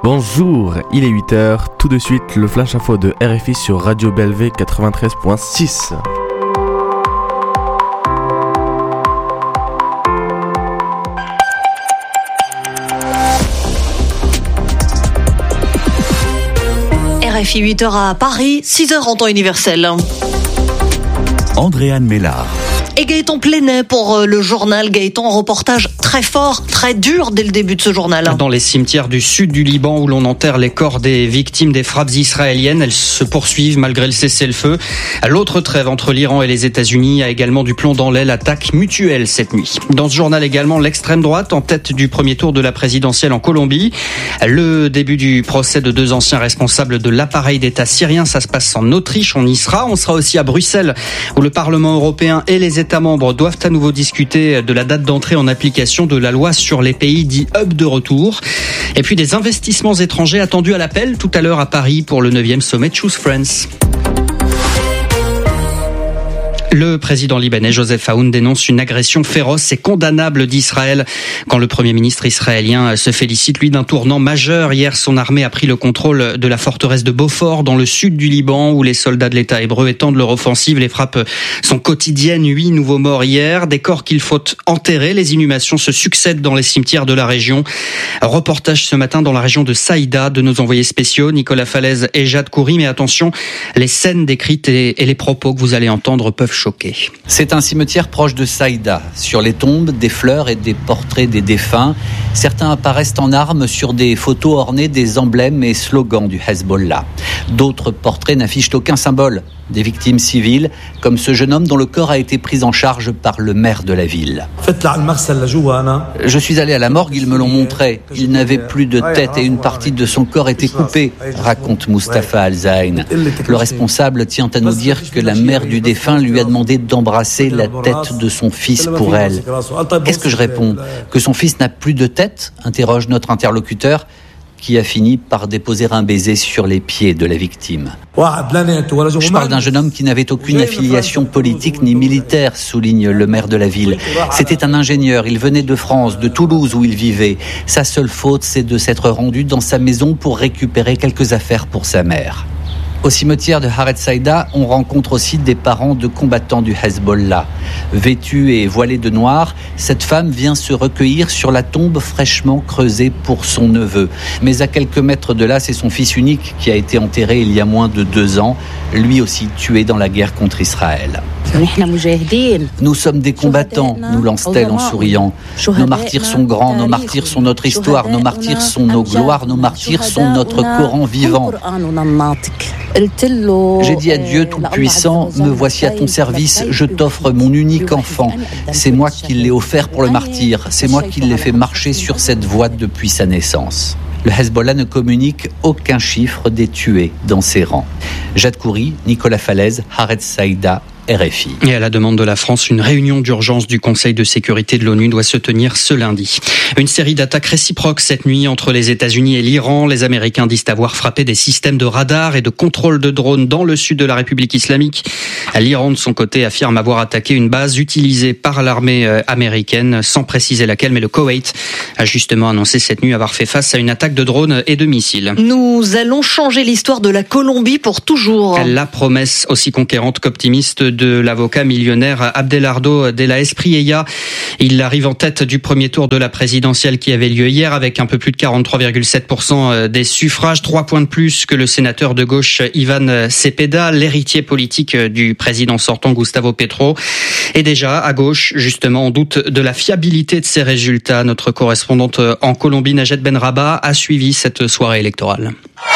Bonjour, il est 8h, tout de suite le Flash Info de RFI sur Radio Bellevue 93.6. RFI 8h à Paris, 6h en temps universel. Andréane Mélard. Et Gaëtan Plenet pour le journal. Gaëtan, reportage très fort, très dur dès le début de ce journal. Dans les cimetières du sud du Liban où l'on enterre les corps des victimes des frappes israéliennes, elles se poursuivent malgré le cessez-le-feu. L'autre trêve entre l'Iran et les États-Unis a également du plomb dans l'aile, attaque mutuelle cette nuit. Dans ce journal également, l'extrême droite en tête du premier tour de la présidentielle en Colombie. Le début du procès de deux anciens responsables de l'appareil d'État syrien, ça se passe en Autriche, on y sera. On sera aussi à Bruxelles où le Parlement européen et les États membres doivent à nouveau discuter de la date d'entrée en application de la loi sur les pays dits hub de retour. Et puis des investissements étrangers attendus à l'appel tout à l'heure à Paris pour le 9e sommet Choose France. Le président libanais Joseph Aoun dénonce une agression féroce et condamnable d'Israël. Quand le premier ministre israélien se félicite, lui, d'un tournant majeur. Hier, son armée a pris le contrôle de la forteresse de Beaufort, dans le sud du Liban, où les soldats de l'État hébreu étendent leur offensive. Les frappes sont quotidiennes. 8 nouveaux morts hier. Des corps qu'il faut enterrer. Les inhumations se succèdent dans les cimetières de la région. Reportage ce matin dans la région de Saïda de nos envoyés spéciaux, Nicolas Falaise et Jade Coury. Mais attention, les scènes décrites et les propos que vous allez entendre peuvent choqué. C'est un cimetière proche de Saïda. Sur les tombes, des fleurs et des portraits des défunts. Certains apparaissent en armes sur des photos ornées des emblèmes et slogans du Hezbollah. D'autres portraits n'affichent aucun symbole. Des victimes civiles, comme ce jeune homme dont le corps a été pris en charge par le maire de la ville. Je suis allé à la morgue, ils me l'ont montré. Il n'avait plus de tête et une partie de son corps était coupée, raconte Mustafa Al-Zain. Le responsable tient à nous dire que la mère du défunt lui a demandé d'embrasser la tête de son fils pour elle. Qu'est-ce que je réponds ? Que son fils n'a plus de tête ? Interroge notre interlocuteur, qui a fini par déposer un baiser sur les pieds de la victime. Je parle d'un jeune homme qui n'avait aucune affiliation politique ni militaire, souligne le maire de la ville. C'était un ingénieur, il venait de France, de Toulouse où il vivait. Sa seule faute, c'est de s'être rendu dans sa maison pour récupérer quelques affaires pour sa mère. Au cimetière de Haret Saïda, on rencontre aussi des parents de combattants du Hezbollah. Vêtue et voilée de noir, cette femme vient se recueillir sur la tombe fraîchement creusée pour son neveu. Mais à quelques mètres de là, c'est son fils unique qui a été enterré il y a moins de 2 ans, lui aussi tué dans la guerre contre Israël. Nous sommes des combattants, nous lance-t-elle en souriant. Nos martyrs sont grands, nos martyrs sont notre histoire, nos martyrs sont nos gloires, nos martyrs sont notre Coran vivant. J'ai dit à Dieu Tout-Puissant, me voici à ton service, je t'offre mon unique enfant. C'est moi qui l'ai offert pour le martyr, c'est moi qui l'ai fait marcher sur cette voie depuis sa naissance. Le Hezbollah ne communique aucun chiffre des tués dans ses rangs. Jade Coury, Nicolas Falaise, Haret Saïda, RFI. Et à la demande de la France, une réunion d'urgence du Conseil de sécurité de l'ONU doit se tenir ce lundi. Une série d'attaques réciproques cette nuit entre les États-Unis et l'Iran. Les Américains disent avoir frappé des systèmes de radar et de contrôle de drones dans le sud de la République islamique. L'Iran, de son côté, affirme avoir attaqué une base utilisée par l'armée américaine, sans préciser laquelle, mais le Koweït a justement annoncé cette nuit avoir fait face à une attaque de drones et de missiles. Nous allons changer l'histoire de la Colombie pour toujours. La promesse aussi conquérante qu'optimiste de l'avocat millionnaire Abelardo de la Espriella. Il arrive en tête du premier tour de la présidentielle qui avait lieu hier avec un peu plus de 43,7% des suffrages, 3 points de plus que le sénateur de gauche Ivan Cepeda, l'héritier politique du président sortant Gustavo Petro. Et déjà, à gauche, justement, on doute de la fiabilité de ces résultats. Notre correspondante en Colombie, Najet Benraba, a suivi cette soirée électorale.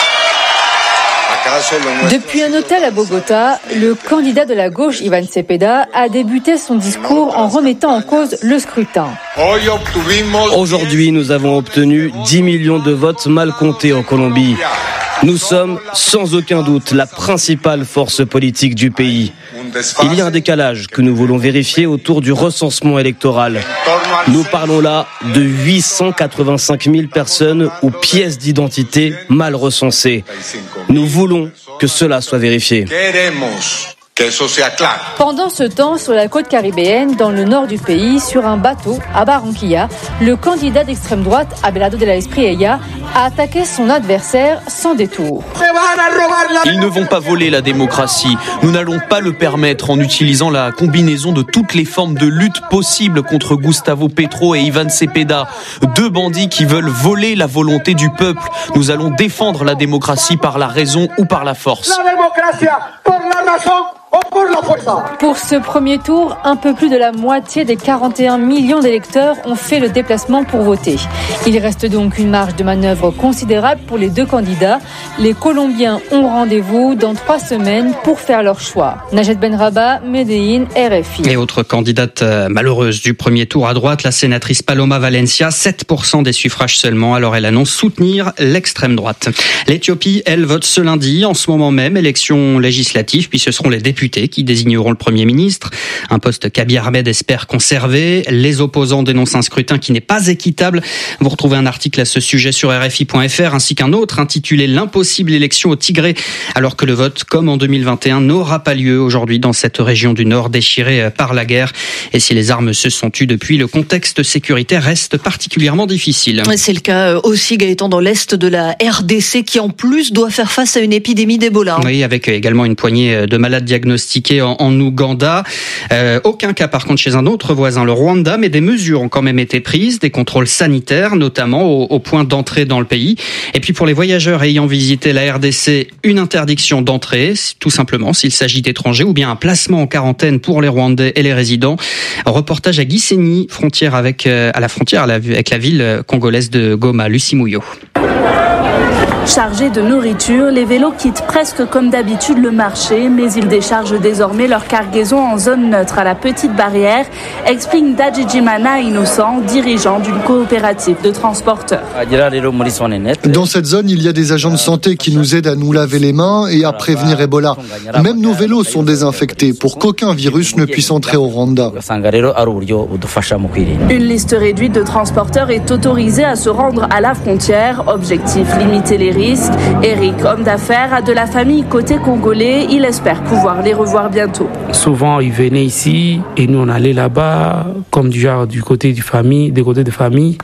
Depuis un hôtel à Bogota, le candidat de la gauche, Ivan Cepeda, a débuté son discours en remettant en cause le scrutin. Aujourd'hui, nous avons obtenu 10 millions de votes mal comptés en Colombie. Nous sommes, sans aucun doute, la principale force politique du pays. Il y a un décalage que nous voulons vérifier autour du recensement électoral. Nous parlons là de 885 000 personnes ou pièces d'identité mal recensées. Nous voulons que cela soit vérifié. Pendant ce temps, sur la côte caribéenne, dans le nord du pays, sur un bateau à Barranquilla, le candidat d'extrême droite, Abelardo de la Espriella, a attaqué son adversaire sans détour. Ils ne vont pas voler la démocratie. Nous n'allons pas le permettre en utilisant la combinaison de toutes les formes de lutte possibles contre Gustavo Petro et Iván Cepeda. Deux bandits qui veulent voler la volonté du peuple. Nous allons défendre la démocratie par la raison ou par la force. Pour ce premier tour, un peu plus de la moitié des 41 millions d'électeurs ont fait le déplacement pour voter. Il reste donc une marge de manœuvre considérable pour les deux candidats. Les Colombiens ont rendez-vous dans 3 semaines pour faire leur choix. Najed Benraba, Medellín, RFI. Et autre candidate malheureuse du premier tour à droite, la sénatrice Paloma Valencia, 7% des suffrages seulement, alors elle annonce soutenir l'extrême droite. L'Éthiopie, elle, vote ce lundi, en ce moment même, élection législative, puis ce seront les députés qui désigneront le Premier ministre, un poste qu'Abiy Ahmed espère conserver. Les opposants dénoncent un scrutin qui n'est pas équitable. Vous retrouvez un article à ce sujet sur RFI.fr ainsi qu'un autre intitulé « L'impossible élection au Tigré » alors que le vote, comme en 2021, n'aura pas lieu aujourd'hui dans cette région du Nord déchirée par la guerre. Et si les armes se sont tues depuis, le contexte sécuritaire reste particulièrement difficile. C'est le cas aussi, Gaëtan, dans l'est de la RDC qui en plus doit faire face à une épidémie d'Ebola. Oui, avec également une poignée de malades diagnostiqués en Ouganda. Aucun cas par contre chez un autre voisin, le Rwanda, mais des mesures ont quand même été prises, des contrôles sanitaires notamment au point d'entrée dans le pays. Et puis pour les voyageurs ayant visité la RDC, une interdiction d'entrée, tout simplement s'il s'agit d'étrangers, ou bien un placement en quarantaine pour les Rwandais et les résidents. Reportage à Gisenyi, avec la ville congolaise de Goma. Lucie Mouillot. Chargés de nourriture, les vélos quittent presque comme d'habitude le marché, mais ils déchargent désormais leur cargaison en zone neutre à la petite barrière, explique Dajijimana Innocent, dirigeant d'une coopérative de transporteurs. Dans cette zone, il y a des agents de santé qui nous aident à nous laver les mains et à prévenir Ebola. Même nos vélos sont désinfectés pour qu'aucun virus ne puisse entrer au Rwanda. Une liste réduite de transporteurs est autorisée à se rendre à la frontière. Objectif, limiter les risques. Eric, homme d'affaires, a de la famille côté congolais. Il espère pouvoir les revoir bientôt. Souvent, ils venaient ici et nous, on allait là-bas, comme du côté des côtés de famille.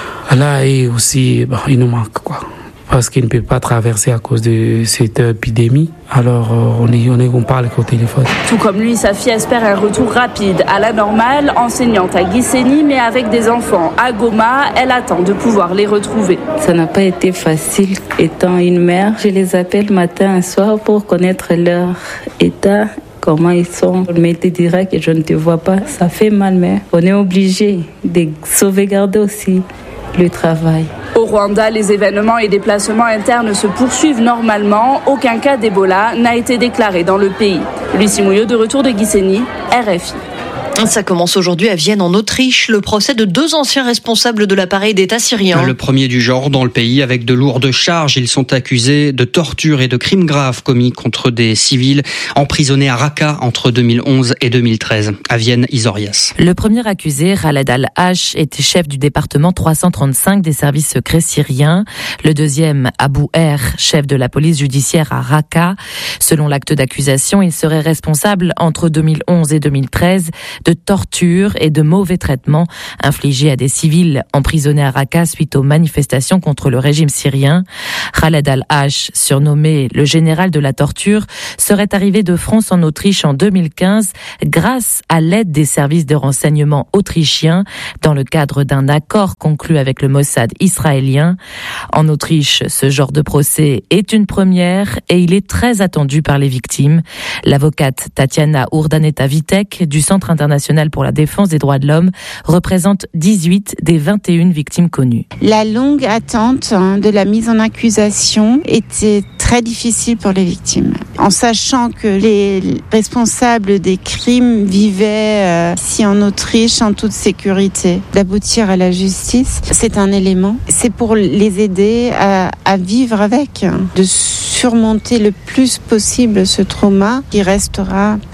Là, et aussi, il nous manque, quoi. Parce qu'il ne peut pas traverser à cause de cette épidémie. Alors, on parle au téléphone. Tout comme lui, sa fille espère un retour rapide à la normale. Enseignante à Gisenyi, mais avec des enfants à Goma, elle attend de pouvoir les retrouver. Ça n'a pas été facile. Étant une mère, je les appelle matin et soir pour connaître leur état. Comment ils sont, mais te dirais que je ne te vois pas. Ça fait mal, mais on est obligé de sauvegarder aussi le travail. Au Rwanda, les événements et déplacements internes se poursuivent normalement. Aucun cas d'Ebola n'a été déclaré dans le pays. Lucie Mouillot, de retour de Gisenyi, RFI. Ça commence aujourd'hui à Vienne, en Autriche, le procès de 2 anciens responsables de l'appareil d'État syrien. Le premier du genre dans le pays, avec de lourdes charges. Ils sont accusés de torture et de crimes graves commis contre des civils emprisonnés à Raqqa entre 2011 et 2013. À Vienne, Isorias. Le premier accusé, Khaled Al-Hash, était chef du département 335 des services secrets syriens. Le deuxième, Abou Er, chef de la police judiciaire à Raqqa. Selon l'acte d'accusation, il serait responsable entre 2011 et 2013 de torture et de mauvais traitements infligés à des civils emprisonnés à Raqqa suite aux manifestations contre le régime syrien. Khaled Al-Hash, surnommé le général de la torture, serait arrivé de France en Autriche en 2015 grâce à l'aide des services de renseignement autrichiens dans le cadre d'un accord conclu avec le Mossad israélien. En Autriche, ce genre de procès est une première et il est très attendu par les victimes. L'avocate Tatiana Urdaneta-Vitek du Centre international pour la défense des droits de l'homme représente 18 des 21 victimes connues. La longue attente de la mise en accusation était très difficile pour les victimes. En sachant que les responsables des crimes vivaient ici en Autriche en toute sécurité, d'aboutir à la justice, c'est un élément. C'est pour les aider à vivre avec, de surmonter le plus possible ce trauma qui restera peut-être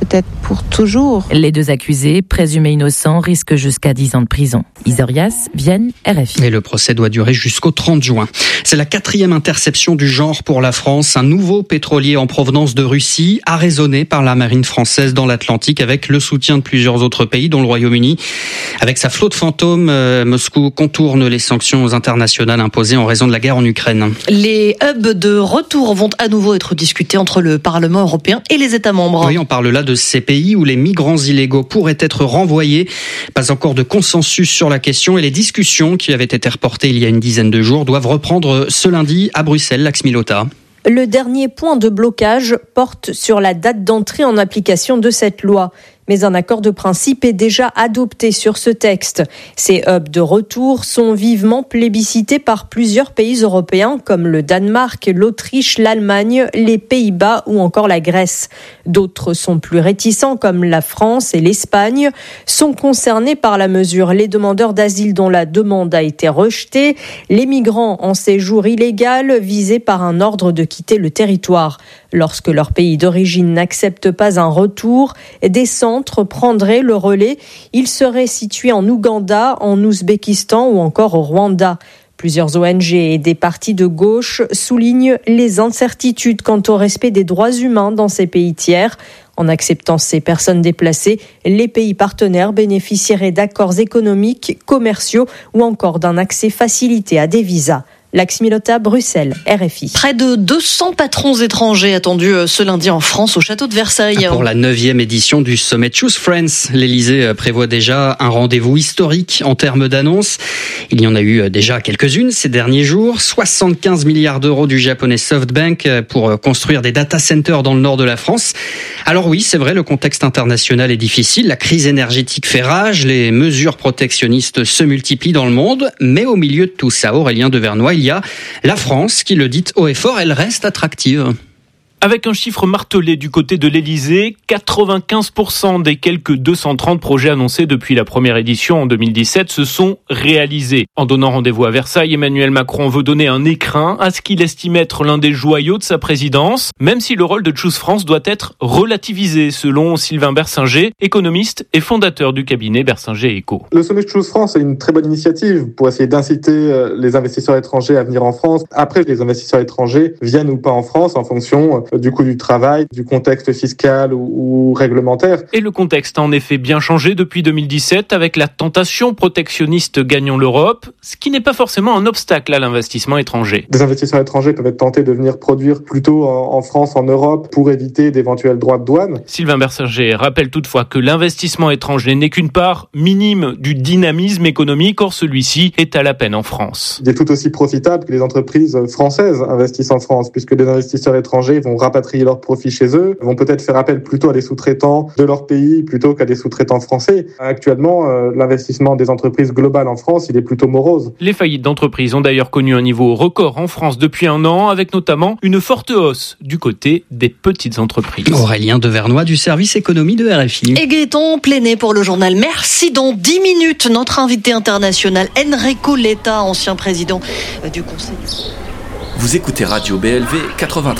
pour toujours. Les deux accusés, présumés innocents, risquent jusqu'à 10 ans de prison. Isorias, Vienne, RFI. Et le procès doit durer jusqu'au 30 juin. C'est la 4e interception du genre pour la France. Un nouveau pétrolier en provenance de Russie, arraisonné par la marine française dans l'Atlantique avec le soutien de plusieurs autres pays, dont le Royaume-Uni. Avec sa flotte fantôme, Moscou contourne les sanctions internationales imposées en raison de la guerre en Ukraine. Les hubs de retour vont à nouveau être discutés entre le Parlement européen et les États membres. Oui, on parle là de ces pays où les migrants illégaux pourraient être renvoyés. Pas encore de consensus sur la question et les discussions qui avaient été reportées il y a une dizaine de jours doivent reprendre ce lundi à Bruxelles, Lax Milota. Le dernier point de blocage porte sur la date d'entrée en application de cette loi. Mais un accord de principe est déjà adopté sur ce texte. Ces hubs de retour sont vivement plébiscités par plusieurs pays européens comme le Danemark, l'Autriche, l'Allemagne, les Pays-Bas ou encore la Grèce. D'autres sont plus réticents comme la France et l'Espagne. Sont concernés par la mesure les demandeurs d'asile dont la demande a été rejetée, les migrants en séjour illégal visés par un ordre de quitter le territoire. Lorsque leur pays d'origine n'accepte pas un retour, des centres prendraient le relais. Ils seraient situés en Ouganda, en Ouzbékistan ou encore au Rwanda. Plusieurs ONG et des partis de gauche soulignent les incertitudes quant au respect des droits humains dans ces pays tiers. En acceptant ces personnes déplacées, les pays partenaires bénéficieraient d'accords économiques, commerciaux ou encore d'un accès facilité à des visas. Lax Milota, Bruxelles, RFI. Près de 200 patrons étrangers attendus ce lundi en France au château de Versailles. Pour la 9e édition du sommet Choose Friends, l'Elysée prévoit déjà un rendez-vous historique en termes d'annonces. Il y en a eu déjà quelques-unes ces derniers jours. 75 milliards d'euros du japonais SoftBank pour construire des data centers dans le nord de la France. Alors oui, c'est vrai, le contexte international est difficile. La crise énergétique fait rage, les mesures protectionnistes se multiplient dans le monde. Mais au milieu de tout ça, Aurélien Devernoy, il y a la France qui le dit haut et fort, elle reste attractive. Avec un chiffre martelé du côté de l'Elysée, 95% des quelques 230 projets annoncés depuis la première édition en 2017 se sont réalisés. En donnant rendez-vous à Versailles, Emmanuel Macron veut donner un écrin à ce qu'il estime être l'un des joyaux de sa présidence, même si le rôle de Choose France doit être relativisé, selon Sylvain Bersinger, économiste et fondateur du cabinet Bersinger Eco. Le sommet Choose France est une très bonne initiative pour essayer d'inciter les investisseurs étrangers à venir en France. Après, les investisseurs étrangers viennent ou pas en France en fonction du coût du travail, du contexte fiscal ou réglementaire. Et le contexte a en effet bien changé depuis 2017 avec la tentation protectionniste Gagnons l'Europe, ce qui n'est pas forcément un obstacle à l'investissement étranger. Des investisseurs étrangers peuvent être tentés de venir produire plutôt en France, en Europe, pour éviter d'éventuels droits de douane. Sylvain Bersinger rappelle toutefois que l'investissement étranger n'est qu'une part minime du dynamisme économique, or celui-ci est à la peine en France. Il est tout aussi profitable que les entreprises françaises investissent en France, puisque les investisseurs étrangers vont rapatrier leurs profits chez eux, vont peut-être faire appel plutôt à des sous-traitants de leur pays plutôt qu'à des sous-traitants français. Actuellement, l'investissement des entreprises globales en France, il est plutôt morose. Les faillites d'entreprises ont d'ailleurs connu un niveau record en France depuis un an, avec notamment une forte hausse du côté des petites entreprises. Aurélien Devernoy du service économie de RFI. Et Gaëtan Plenet pour le journal. Merci. Dans 10 minutes, notre invité international, Enrico Letta, ancien président du Conseil. Vous écoutez Radio BLV 93.